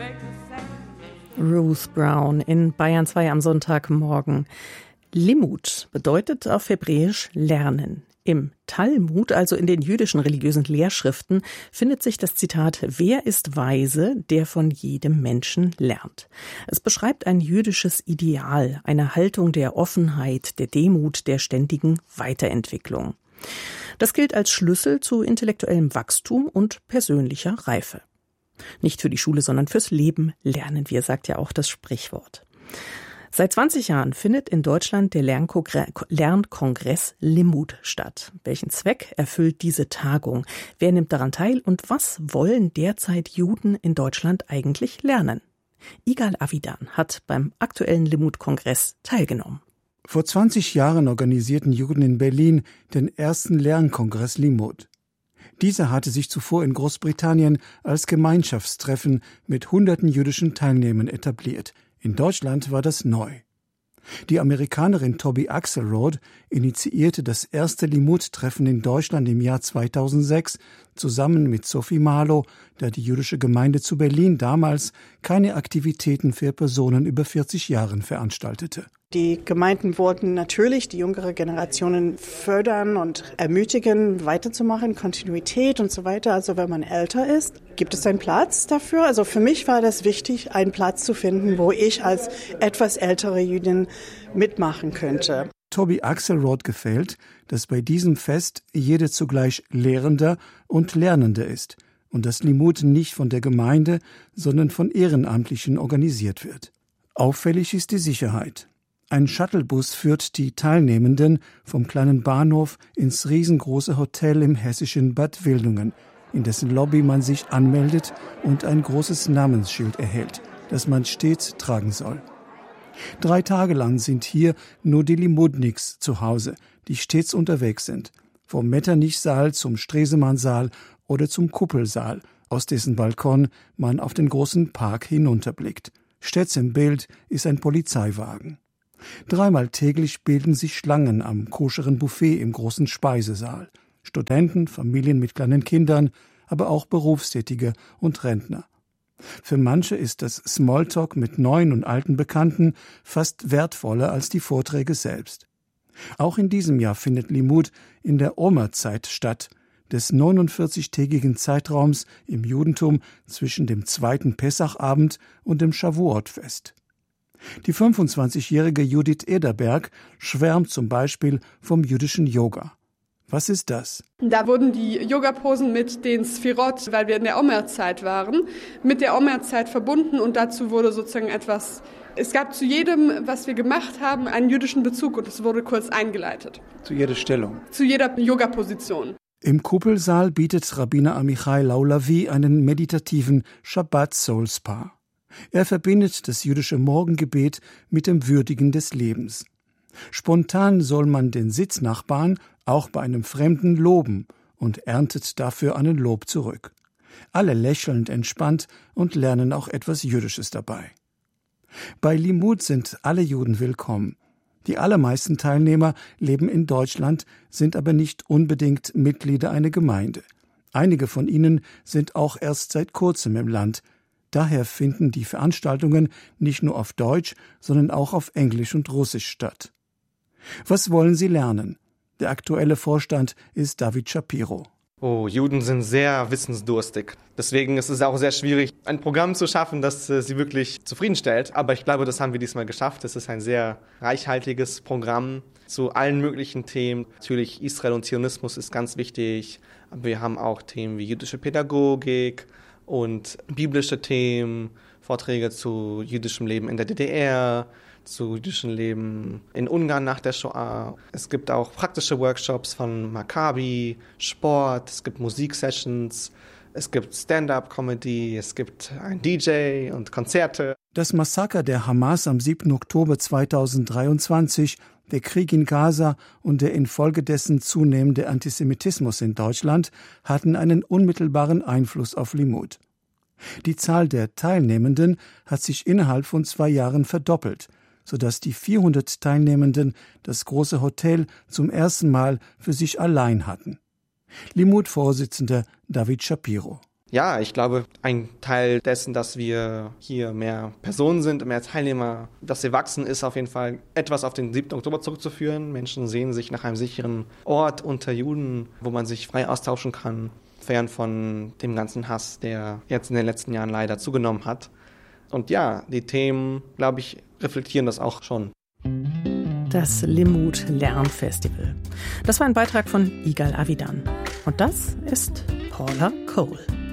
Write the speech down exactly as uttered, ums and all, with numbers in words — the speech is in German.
Ruth Brown in Bayern zwei am Sonntagmorgen. Limud bedeutet auf Hebräisch lernen. Im Talmud, also in den jüdischen religiösen Lehrschriften, findet sich das Zitat: Wer ist weise, der von jedem Menschen lernt? Es beschreibt ein jüdisches Ideal, eine Haltung der Offenheit, der Demut, der ständigen Weiterentwicklung. Das gilt als Schlüssel zu intellektuellem Wachstum und persönlicher Reife. Nicht für die Schule, sondern fürs Leben lernen wir, sagt ja auch das Sprichwort. Seit zwanzig Jahren findet in Deutschland der Lernkongress Limud statt. Welchen Zweck erfüllt diese Tagung? Wer nimmt daran teil und was wollen derzeit Juden in Deutschland eigentlich lernen? Igal Avidan hat beim aktuellen Limud-Kongress teilgenommen. Vor zwanzig Jahren organisierten Juden in Berlin den ersten Lernkongress Limud. Dieser hatte sich zuvor in Großbritannien als Gemeinschaftstreffen mit hunderten jüdischen Teilnehmern etabliert. In Deutschland war das neu. Die Amerikanerin Toby Axelrod initiierte das erste Limud-Treffen in Deutschland im Jahr zweitausendsechs zusammen mit Sophie Marlow, da die jüdische Gemeinde zu Berlin damals keine Aktivitäten für Personen über vierzig Jahren veranstaltete. Die Gemeinden wollten natürlich die jüngere Generationen fördern und ermutigen, weiterzumachen, Kontinuität und so weiter. Also wenn man älter ist, gibt es einen Platz dafür? Also für mich war das wichtig, einen Platz zu finden, wo ich als etwas ältere Jüdin mitmachen könnte. Toby Axelrod gefällt, dass bei diesem Fest jeder zugleich Lehrender und Lernender ist und das Limud nicht von der Gemeinde, sondern von Ehrenamtlichen organisiert wird. Auffällig ist die Sicherheit. Ein Shuttlebus führt die Teilnehmenden vom kleinen Bahnhof ins riesengroße Hotel im hessischen Bad Wildungen, in dessen Lobby man sich anmeldet und ein großes Namensschild erhält, das man stets tragen soll. Drei Tage lang sind hier nur die Limudniks zu Hause, die stets unterwegs sind, vom Metternich-Saal zum Stresemann-Saal oder zum Kuppelsaal, aus dessen Balkon man auf den großen Park hinunterblickt. Stets im Bild ist ein Polizeiwagen. Dreimal täglich bilden sich Schlangen am koscheren Buffet im großen Speisesaal. Studenten, Familien mit kleinen Kindern, aber auch Berufstätige und Rentner. Für manche ist das Smalltalk mit neuen und alten Bekannten fast wertvoller als die Vorträge selbst. Auch in diesem Jahr findet Limud in der Omerzeit statt, des neunundvierzigtägigen Zeitraums im Judentum zwischen dem zweiten Pessachabend und dem Shavuot-Fest. Die fünfundzwanzigjährige Judith Ederberg schwärmt zum Beispiel vom jüdischen Yoga. Was ist das? Da wurden die Yoga-Posen mit den Sphirot, weil wir in der Omer-Zeit waren, mit der Omer-Zeit verbunden und dazu wurde sozusagen etwas, es gab zu jedem, was wir gemacht haben, einen jüdischen Bezug und es wurde kurz eingeleitet. Zu jeder Stellung? Zu jeder Yoga-Position. Im Kuppelsaal bietet Rabbiner Amichai Laulavi einen meditativen Shabbat-Soul-Spa. Er verbindet das jüdische Morgengebet mit dem Würdigen des Lebens. Spontan soll man den Sitznachbarn auch bei einem Fremden loben und erntet dafür einen Lob zurück. Alle lächelnd entspannt und lernen auch etwas Jüdisches dabei. Bei Limud sind alle Juden willkommen. Die allermeisten Teilnehmer leben in Deutschland, sind aber nicht unbedingt Mitglieder einer Gemeinde. Einige von ihnen sind auch erst seit kurzem im Land. Daher finden die Veranstaltungen nicht nur auf Deutsch, sondern auch auf Englisch und Russisch statt. Was wollen sie lernen? Der aktuelle Vorstand ist David Shapiro. Oh, Juden sind sehr wissensdurstig. Deswegen ist es auch sehr schwierig, ein Programm zu schaffen, das äh, sie wirklich zufriedenstellt. Aber ich glaube, das haben wir diesmal geschafft. Es ist ein sehr reichhaltiges Programm zu allen möglichen Themen. Natürlich Israel und Zionismus ist ganz wichtig. Aber wir haben auch Themen wie jüdische Pädagogik und biblische Themen, Vorträge zu jüdischem Leben in der D D R, zu jüdischem Leben in Ungarn nach der Shoah. Es gibt auch praktische Workshops von Maccabi, Sport, es gibt Musiksessions, es gibt Stand-up-Comedy, es gibt ein D J und Konzerte. Das Massaker der Hamas am siebten Oktober zweitausenddreiundzwanzig, der Krieg in Gaza und der infolgedessen zunehmende Antisemitismus in Deutschland hatten einen unmittelbaren Einfluss auf Limud. Die Zahl der Teilnehmenden hat sich innerhalb von zwei Jahren verdoppelt, sodass die vierhundert Teilnehmenden das große Hotel zum ersten Mal für sich allein hatten. Limud-Vorsitzender David Shapiro. Ja, ich glaube, ein Teil dessen, dass wir hier mehr Personen sind, mehr Teilnehmer, dass wir wachsen, ist auf jeden Fall etwas auf den siebten Oktober zurückzuführen. Menschen sehen sich nach einem sicheren Ort unter Juden, wo man sich frei austauschen kann, fern von dem ganzen Hass, der jetzt in den letzten Jahren leider zugenommen hat. Und ja, die Themen, glaube ich, reflektieren das auch schon. Das Limmud Lernfestival. Das war ein Beitrag von Igal Avidan. Und das ist Paula Cole.